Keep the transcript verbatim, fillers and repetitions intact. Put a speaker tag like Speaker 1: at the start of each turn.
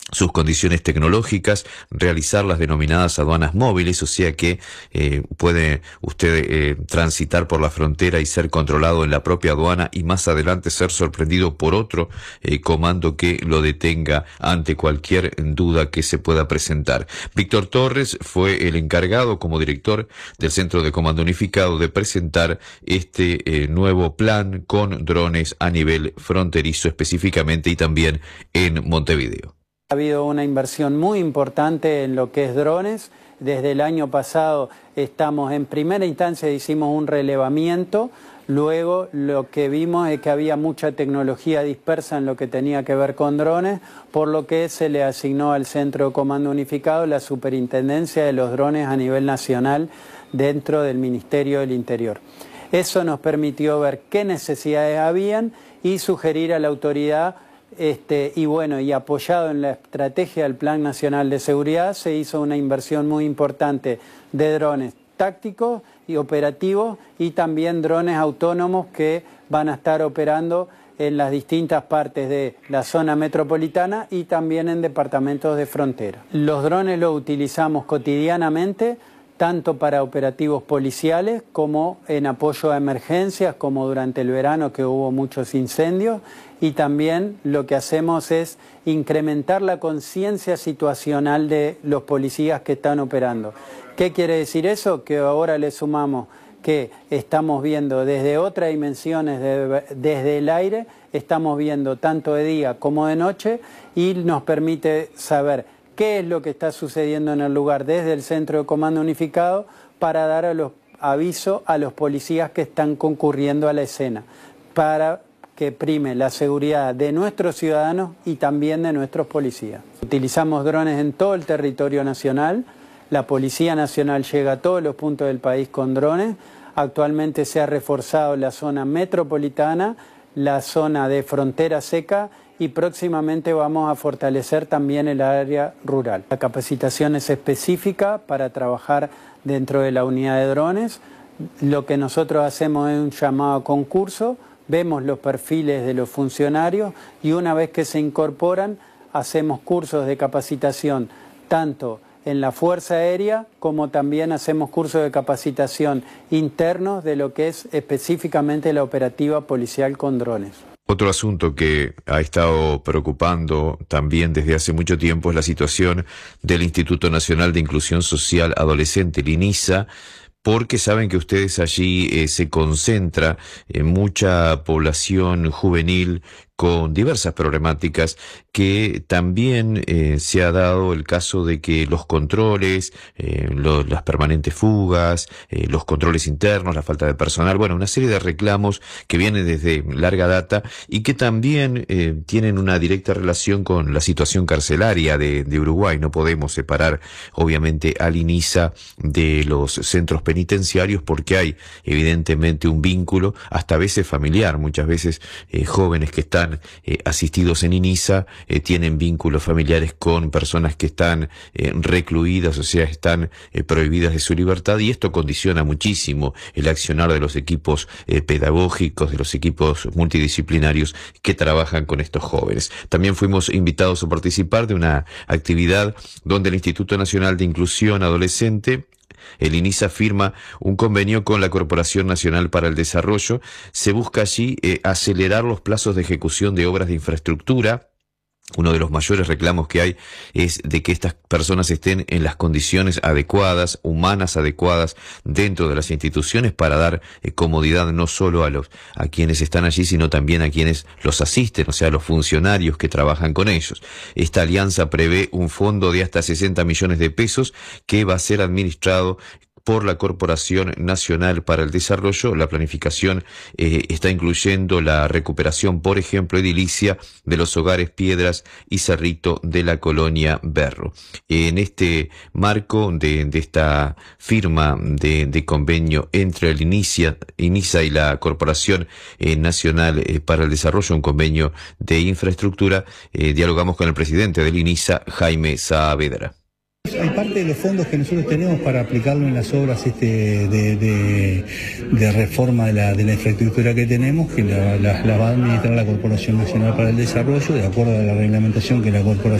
Speaker 1: sus condiciones tecnológicas, realizar las denominadas aduanas móviles, o sea que eh, puede usted eh, transitar por la frontera y ser controlado en la propia aduana y más adelante ser sorprendido por otro eh, comando que lo detenga ante cualquier duda que se pueda presentar. Víctor Torres fue el encargado como director del Centro de Comando Unificado de presentar este eh, nuevo plan con drones a nivel fronterizo específicamente y también en Montevideo.
Speaker 2: Ha habido una inversión muy importante en lo que es drones. Desde el año pasado estamos en primera instancia, hicimos un relevamiento, luego lo que vimos es que había mucha tecnología dispersa en lo que tenía que ver con drones, por lo que se le asignó al Centro de Comando Unificado la superintendencia de los drones a nivel nacional dentro del Ministerio del Interior. Eso nos permitió ver qué necesidades habían y sugerir a la autoridad. Este, y bueno, y apoyado en la estrategia del Plan Nacional de Seguridad, se hizo una inversión muy importante de drones tácticos y operativos y también drones autónomos que van a estar operando en las distintas partes de la zona metropolitana y también en departamentos de frontera. Los drones los utilizamos cotidianamente, tanto para operativos policiales como en apoyo a emergencias, como durante el verano que hubo muchos incendios, y también lo que hacemos es incrementar la conciencia situacional de los policías que están operando. ¿Qué quiere decir eso? Que ahora le sumamos que estamos viendo desde otras dimensiones, de, desde el aire, estamos viendo tanto de día como de noche y nos permite saber qué es lo que está sucediendo en el lugar desde el Centro de Comando Unificado para dar a los aviso a los policías que están concurriendo a la escena, para que prime la seguridad de nuestros ciudadanos y también de nuestros policías. Utilizamos drones en todo el territorio nacional, la Policía Nacional llega a todos los puntos del país con drones, actualmente se ha reforzado la zona metropolitana, la zona de frontera seca y próximamente vamos a fortalecer también el área rural. La capacitación es específica para trabajar dentro de la unidad de drones. Lo que nosotros hacemos es un llamado a concurso, vemos los perfiles de los funcionarios y una vez que se incorporan hacemos cursos de capacitación tanto en la Fuerza Aérea como también hacemos cursos de capacitación internos de lo que es específicamente la operativa policial con drones.
Speaker 1: Otro asunto que ha estado preocupando también desde hace mucho tiempo es la situación del Instituto Nacional de Inclusión Social Adolescente, el INISA, porque saben que ustedes allí eh, se concentra eh, mucha población juvenil con diversas problemáticas, que también eh, se ha dado el caso de que los controles, eh, lo, las permanentes fugas, eh, los controles internos, la falta de personal, bueno, una serie de reclamos que vienen desde larga data y que también eh, tienen una directa relación con la situación carcelaria de, de Uruguay. No podemos separar, obviamente, al INISA de los centros penitenciarios porque hay, evidentemente, un vínculo, hasta a veces familiar. Muchas veces eh, jóvenes que están Eh, asistidos en INISA eh, tienen vínculos familiares con personas que están eh, recluidas, o sea, están eh, prohibidas de su libertad, y esto condiciona muchísimo el accionar de los equipos eh, pedagógicos, de los equipos multidisciplinarios que trabajan con estos jóvenes. También fuimos invitados a participar de una actividad donde el Instituto Nacional de Inclusión Adolescente, el INISA, firma un convenio con la Corporación Nacional para el Desarrollo. Se busca allí eh, acelerar los plazos de ejecución de obras de infraestructura. Uno de los mayores reclamos que hay es de que estas personas estén en las condiciones adecuadas, humanas adecuadas, dentro de las instituciones para dar eh, comodidad no solo a los a quienes están allí, sino también a quienes los asisten, o sea, a los funcionarios que trabajan con ellos. Esta alianza prevé un fondo de hasta sesenta millones de pesos que va a ser administrado por la Corporación Nacional para el Desarrollo. La planificación eh, está incluyendo la recuperación, por ejemplo, edilicia de los hogares Piedras y Cerrito de la colonia Berro. En este marco de, de esta firma de, de convenio entre el INISA, INISA y la Corporación eh, Nacional eh, para el Desarrollo, un convenio de infraestructura, eh, dialogamos con el presidente del INISA, Jaime Saavedra.
Speaker 3: Hay parte de los fondos que nosotros tenemos para aplicarlo en las obras este, de, de, de reforma de la, de la infraestructura que tenemos, que la, la, la va a administrar la Corporación Nacional para el Desarrollo, de acuerdo a la reglamentación que la Corporación